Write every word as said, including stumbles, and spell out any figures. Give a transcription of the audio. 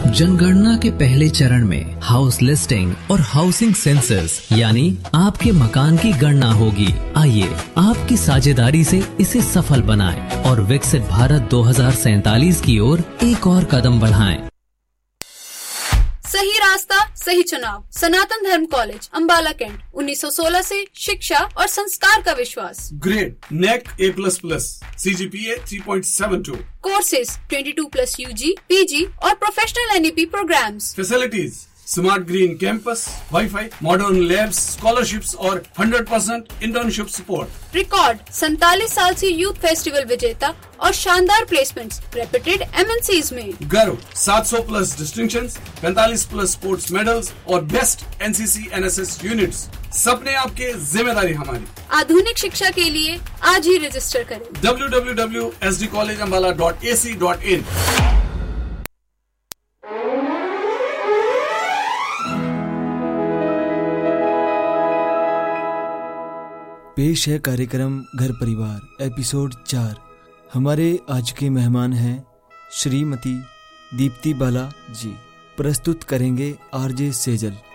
जनगणना के पहले चरण में हाउस लिस्टिंग और हाउसिंग सेंसस यानी आपके मकान की गणना होगी। आइए आपकी साझेदारी से इसे सफल बनाएं और विकसित भारत दो हज़ार सैतालीस की ओर एक और कदम बढ़ाएं। सही रास्ता सही चुनाव। सनातन धर्म कॉलेज अम्बाला कैंट, उन्नीस सौ सोलह से शिक्षा और संस्कार का विश्वास। Grade neck A plus plus, C G P A three point seven to. Courses बाईस प्लस यूजी, पीजी और professional N E P programmes. Facilities smart green campus, wifi, modern labs, scholarships और hundred percent internship support. Record सैतालीस साल से youth festival विजेता और शानदार placements reputed M N seize में। गर्व सात सौ प्लस डिस्टिंक्शंस, पैंतालीस प्लस स्पोर्ट्स मेडल्स और best N C C N S S units. सपने आपके, जिम्मेदारी हमारी। आधुनिक शिक्षा के लिए आज ही रजिस्टर करें W W W dot S D college Ambala dot A C dot in. पेश है कार्यक्रम घर परिवार एपिसोड चार। हमारे आज के मेहमान हैं श्रीमती दीप्ति बाला जी। प्रस्तुत करेंगे आरजे सेजल।